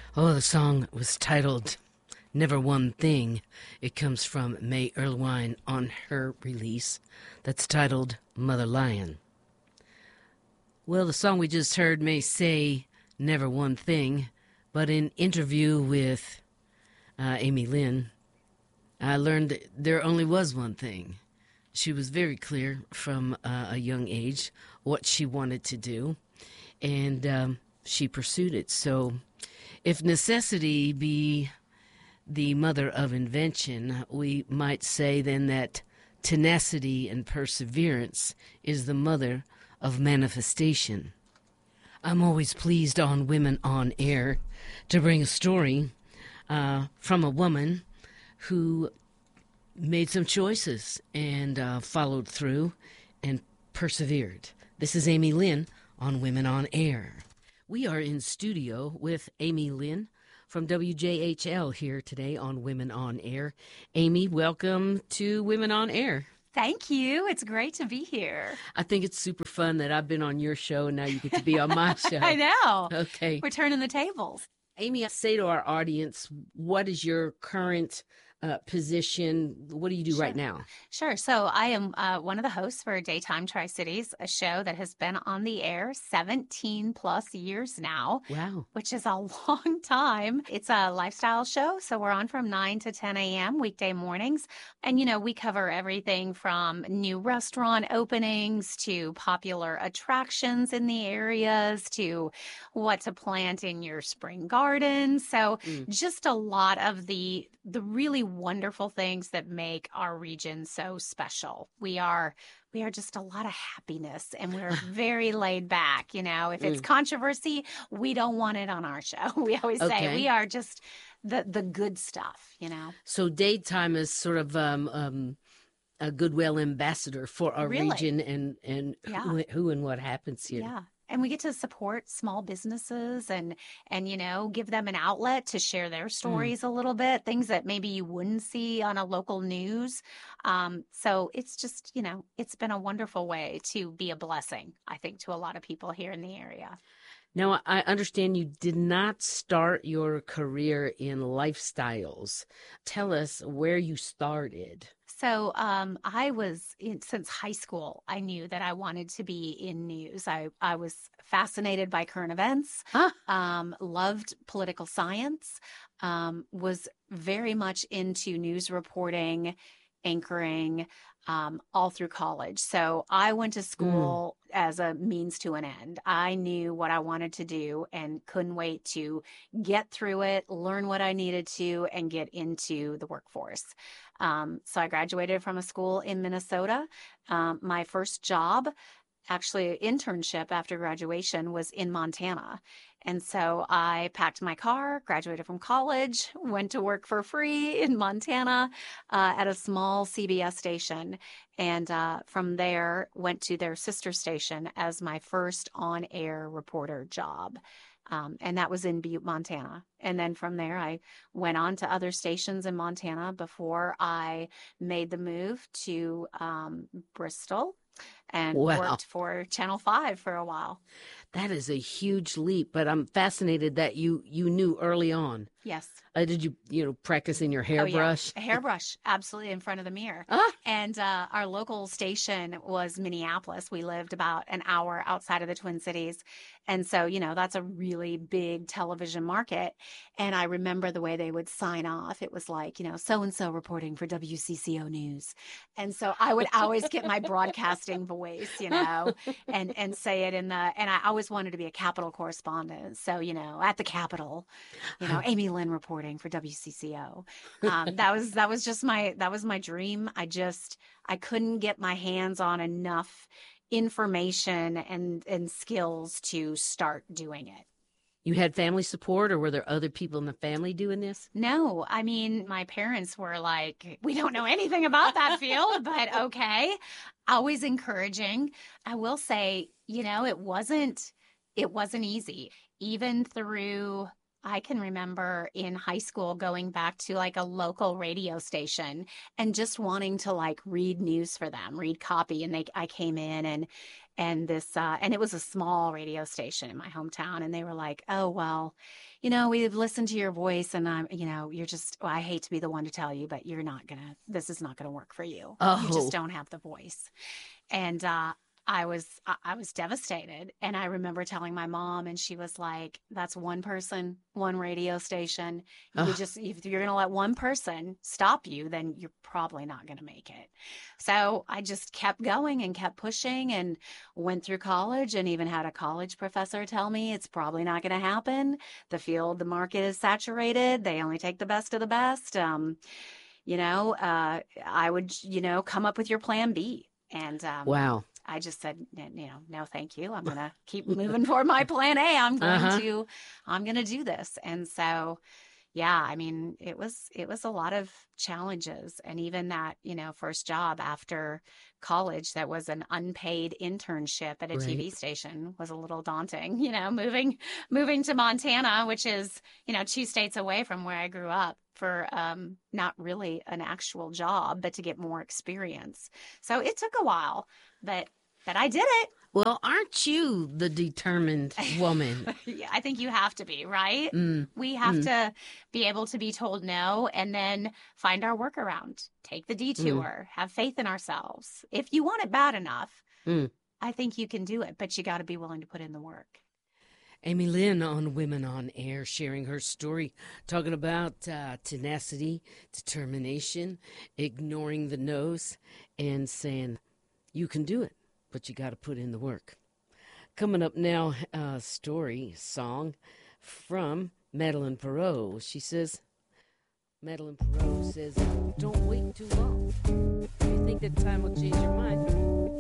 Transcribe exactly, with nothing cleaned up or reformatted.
Oh, the song was titled Never One Thing. It comes from May Erlewine on her release that's titled Mother Lion. Well, the song we just heard may say never one thing, but in interview with uh, Amy Lynn, I learned that there only was one thing. She was very clear from uh, a young age what she wanted to do, and um, she pursued it. So if necessity be the mother of invention, we might say then that tenacity and perseverance is the mother of manifestation. I'm always pleased on Women on Air to bring a story uh, from a woman who made some choices and uh, followed through and persevered. This is Amy Lynn on Women on Air. We are in studio with Amy Lynn from W J H L here today on Women on Air. Amy, welcome to Women on Air. Thank you. It's great to be here. I think it's super fun that I've been on your show and now you get to be on my show. I know. Okay. We're turning the tables. Amy, I say to our audience, what is your current uh, position? What do you do Sure. right now? Sure. So I am uh, one of the hosts for Daytime Tri-Cities, a show that has been on the air seventeen plus years now. Wow. Which is a long time. It's a lifestyle show. So we're on from nine to ten a.m. weekday mornings. And, you know, we cover everything from new restaurant openings to popular attractions in the areas to what to plant in your spring garden. So Mm. just a lot of the the really wonderful things that make our region so special. We are we are just a lot of happiness and we're very laid back. You know, if it's Mm. controversy, we don't want it on our show. We always say Okay. we are just the the good stuff, you know. So daytime is sort of um, um, a goodwill ambassador for our Really? region and, and Yeah. who, who and what happens here. Yeah. And we get to support small businesses and, and, you know, give them an outlet to share their stories a little bit, things that maybe you wouldn't see on a local news. Um, so it's just, you know, it's been a wonderful way to be a blessing, I think, to a lot of people here in the area. Now, I understand you did not start your career in lifestyles. Tell us where you started. So um, I was in, since high school, I knew that I wanted to be in news. I, I was fascinated by current events, Huh? um, loved political science, um, was very much into news reporting, anchoring, um, all through college. So I went to school mm. as a means to an end. I knew what I wanted to do and couldn't wait to get through it, learn what I needed to, and get into the workforce. Um, so I graduated from a school in Minnesota. Um, my first job, actually an internship after graduation, was in Montana. And so I packed my car, graduated from college, went to work for free in Montana uh, at a small C B S station. And uh, from there, went to their sister station as my first on-air reporter job. Um, and that was in Butte, Montana. And then from there, I went on to other stations in Montana before I made the move to um, Bristol and Wow. worked for Channel five for a while. That is a huge leap, but I'm fascinated that you, you knew early on. Yes. Uh, did you, you know, practice in your hairbrush? Oh, yeah. A hairbrush, absolutely, in front of the mirror. Ah. And uh, our local station was Minneapolis. We lived about an hour outside of the Twin Cities. And so, you know, that's a really big television market. And I remember the way they would sign off. It was like, you know, so-and-so reporting for W C C O News. And so I would always get my broadcasting voice, you know, and, and say it in the, and I always wanted to be a Capitol correspondent. So, you know, at the Capitol, you know, Amy Lynn reporting for W C C O. Um, that was, that was just my, that was my dream. I just, I couldn't get my hands on enough information and, and skills to start doing it. You had family support, or were there other people in the family doing this? No, I mean, my parents were like, we don't know anything about that field, but okay. Always encouraging. I will say, you know, it wasn't, it wasn't easy. Even through I can remember in high school going back to like a local radio station and just wanting to like read news for them, read copy. And they, I came in and, and this, uh, and it was a small radio station in my hometown. And they were like, oh, well, you know, we've listened to your voice and I'm, you know, you're just, well, I hate to be the one to tell you, but you're not going to, this is not going to work for you. Oh. You just don't have the voice. And, uh, I was I was devastated. And I remember telling my mom, and she was like, that's one person, one radio station. You Ugh. just, if you're going to let one person stop you, then you're probably not going to make it. So I just kept going and kept pushing and went through college, and even had a college professor tell me it's probably not going to happen. The field, the market is saturated. They only take the best of the best. Um, you know, uh, I would, you know, come up with your plan B. And um, wow. I just said, you know, no, thank you. I'm going to keep moving for my plan A. I'm going Uh-huh. to, I'm going to do this. And so, yeah, I mean, it was, it was a lot of challenges. And even that, you know, first job after college that was an unpaid internship at a Right. T V station was a little daunting, you know, moving, moving to Montana, which is, you know, two states away from where I grew up, for um, not really an actual job, but to get more experience. So it took a while, but but I did it. Well, aren't you the determined woman? Yeah, I think you have to be, right? Mm. We have Mm. to be able to be told no and then find our workaround, take the detour, have faith in ourselves. If you want it bad enough, Mm. I think you can do it, but you got to be willing to put in the work. Amy Lynn on Women on Air, sharing her story, talking about uh, tenacity, determination, ignoring the no's, and saying, you can do it, but you got to put in the work. Coming up now, a story, song from Madeline Perot. She says, Madeline Perot says, don't wait too long. If you think that time will change your mind,